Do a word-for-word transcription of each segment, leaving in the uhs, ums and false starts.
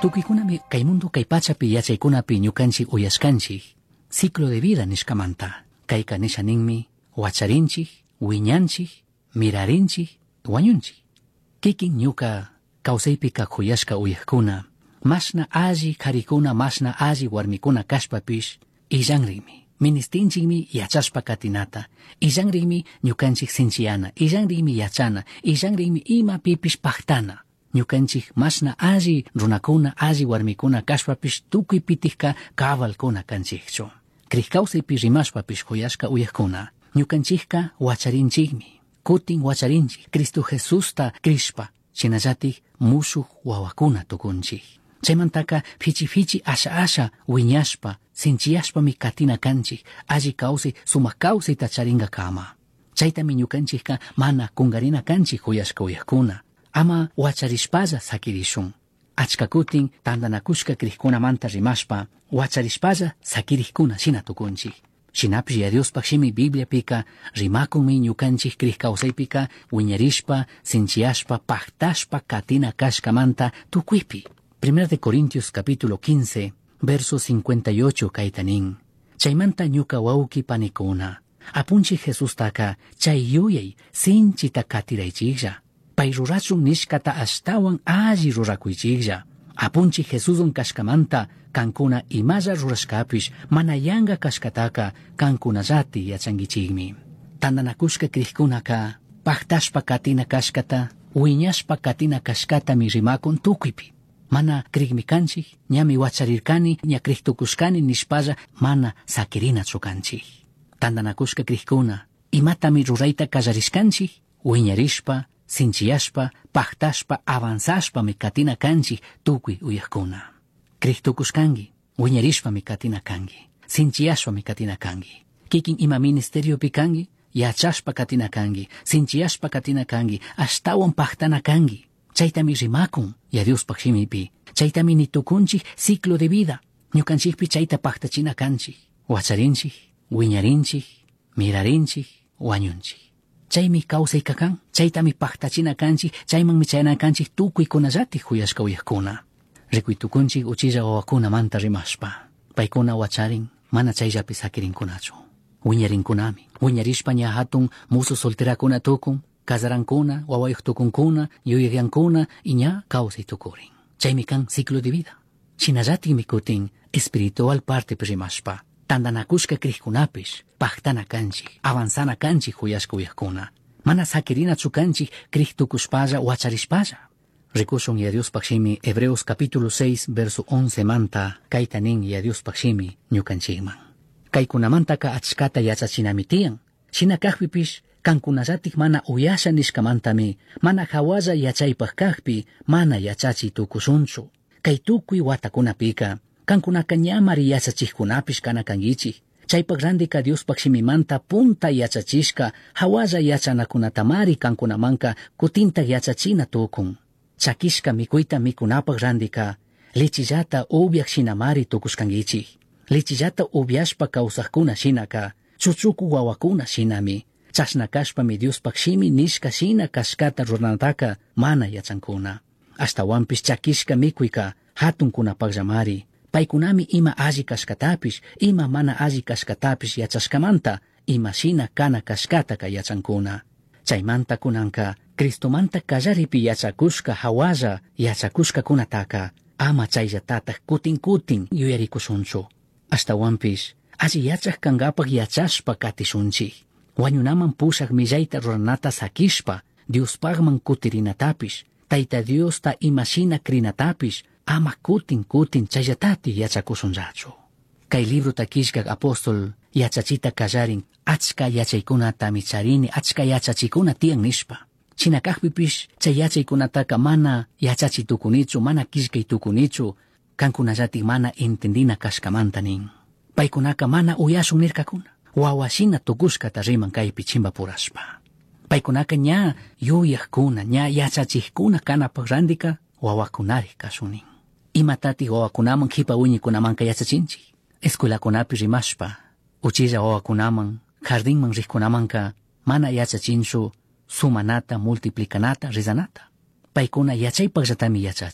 Tukuykunami kay mundo kay pachapi yachaykunapi ñukanchik uyashkanchik ciclo de vida nishkamanta. Kayka nishaninmi wacharinchik, wiñanchik, mirarinchik, wañunchik. Kikin ñuka kawsaypi kakuyashka uyajkuna, mashna alli karikuna, mashna alli warmikuna kashpapish illanrinmi. Ministinchikmi yachashpa katinata, illanrinmi ñukanchik sinchiyana, illanrinmi yachana, illanrinmi ima pipish paktana. Ñukanchik mashna alli runakuna, alli warmikuna kashpapish tukuy pitikka kabalkuna kanchikchu. Krik kawsaypi rimashpapish kuyashka uyajkuna, ñukanchikka wacharinchikmi, kutin wacharinchik, Cristo Jesusta krishpa, shinallatik mushuk wawakuna tukunchik. Chaymantaka fichi fichi asha asha wiñashpa, sinchiyashpami katina kanchik, alli kawsay sumak kawsayta charinga kama. Chaytami ñukanchikka mana kungarina kanchik kuyashka uyajkuna. Ama wacharishpalla sakirishun. Achka kutin tandanakushka krikkunamanta rimashpa, wacharishpalla sakirikuna shina tukunchik. Shinapish ya Diospak shimi Bibliapika rimakunmi ñukanchik krik kawsaypika wiñarishpa, sinchiyashpa, paktashpa katina kashkamanta tukuypi. Primera de Corintios capítulo quince, verso cincuenta y ocho kaitanin. Chaymanta ñuka wawki panikuna. Apunchik Jesus taka chay yuyay sinchita katiraychiklla. Pay rurachun nishkata ashtawan alli rurakuychiklla. Apunchik Jesusun kashkamanta kankuna imalla rurashkapish mana yanga kashkataka kankunallati yachangichikmi. Tandanakushka krikkunaka paktashpa katina kashkata, wiñashpa katina kashkata mi rimakun tukuypi. Mana krikmi kanchik, ñami wacharirkani, ña kriktukushkani nishpalla mana sakirinachu kanchik. Tandanakushka krikkuna imatami rurayta kallarishkanchik, wiñarishpa, sinchiyashpa, paktashpa, avanzashpa mi katina kanchik tukuy uyajkuna. Kriktukushkangi, wiñarishpa mi katina kangi, sinchiyashpa mi katina kangi. Kikin ima ministerio pi kangi, yachashpa katina kangi, sinchiyashpa katina kangi, ashtawan paktana kangi. Chaytami rimakun, ya Dios pakshimipi. Chaytami nitukunchik ciclo de vida. Ñukanchikpi chayta paktachina kanchik. Wacharinchik, wiñarinchik, mirarinchik, wañunchik. Chaymi kawsayka kan, chaytami paktachina kanchik, chaymanmi chayana kanchik tukuykunallati kuyashka uyajkuna. Rikuytukunchik uchilla wawakuna manta rimashpa. Paykuna wacharin, mana chayllapi sakirinkunachu. Wiñarinkunami. Wiñarishpa ña hatun musu solterakuna tukun, kasarankuna, wawayuq tukunkuna, yuyagyankuna, y ña kawsay tukurin. Chaymi kan ciclo de vida. Shinallatik mi kutin espiritual parte rimashpa. Tandanakushka krikkunapish, paktana kanchik, avanzana kanchik kuyashka uyajkuna. Mana sakirinachu kanchik kriktukushpalla, wacharishpalla. Rikushun ya Dios pakshimi Hebreos capítulo seis, verso once manta, kaitanin ya Dios pakshimi ñukanchikman. Kaykunamantaka achkata yachachinamitian, shinakajpipish, kankunallatik mana uyasha nishkamantami, mana hawalla yachaypaq kaqpi, mana yachachi tukushunchu. Kay tukuy watakunapika, kankunaka ñamari yachachikkunapish kana kangichik. Chaypaq randika Diospak shimimanta punta yachachishka, hawalla yachanakunatamari kankunamanka kutinta yachachina tukun. Chakishka mikuyta mikunapaq randika, lichillata ubiaq shinamari tukushkangichik. Lichillata ubiashpa kawsaqkuna shinaka, chuchuku wawakuna shinami. Chashnakashpa mi Diospak shimi nishka shina kashkata ruranataka mana yachankuna. Ashtawanpish chakishka mikuyka hatunkunapaqllamari. Paykunami ima alli kashkatapish, ima mana alli kashkatapish yachashkamanta, ima shina kana kashkataka yachankuna. Chaymanta kunanka, Cristomanta kallaripi yachakushka hawalla yachakushka kunataka, ama chayllatata kutin kutin yuyarikushunchu. Ashtawanpish, alli yachak kankapaq yachashpa katishunchik. Wañunaman pushak millayta ruranata sakishpa, Diospagman kutirinatapish, Tayta Diosta imashina krinatapish, ama kutin kutin chayllatati yachakushunllachu. Kay libro takishkak apostol yachachita kallarin, achka yachaykunata micharini, achka yachachikuna tiyan nishpa. Chinakajpipish chay yachaykunataka mana yachachitukunichu, mana kishkay tukunichu, kankunallatik mana entendina kashkamanta nin. Paykunaka mana uyashun nirkakuna. Wawashina tukushkata riman kaypi chimba purashpa. Paykunaka ña yuyajkuna, ña yachachikuna kanapaq randika wawakunari kasunin. Imatati wawakunaman hipa wiñikunamanka yachachinchik. Escuelakunapi rimashpa, uchilla wawakunaman, jardinman rikkunamanka mana yachachinchu, sumanata, multiplicanata, rizanata. Paykuna yachaypaqllatami yachachin.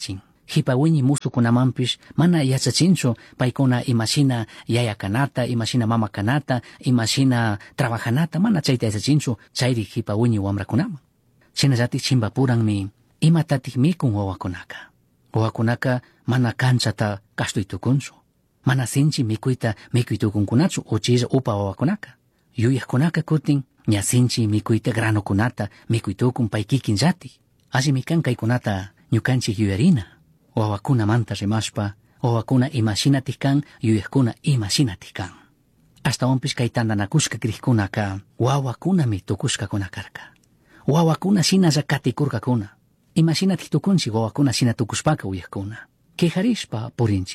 Hipawiñi musukunamampish mana yachachinchu paykuna imashina yaya kanata, imashina mama kanata, imashina trabajanata, mana chayta yachachinchu chayri hipawiñi wamrakunaman. Shinallatik chimbapuranmi imatatik mikun wawakunaka. Wawakunaka mana kanchata kashtuytukunchu. Mana sinchi mikuyta mikuytukunkunachu uchilla upa wawakunaka. Yuyaqkunaka kutin ña sinchi mikuyta granukunata mikuytukun pay kikinllatik. Allimi kan kaykunata ñukanchik yuyarina. Wawakuna manta rimashpa, wawakuna imashinatik kan, yuyaqkuna imashinatik kan. Hasta onpish kay tandanakushka krikkunaka wawakunami tukushkakuna karka. Wawakuna shinalla katikurkakuna. Imashinatik tukunchik wawakuna shina tukushpaka uyaqkuna. Kejarishpa purinchik.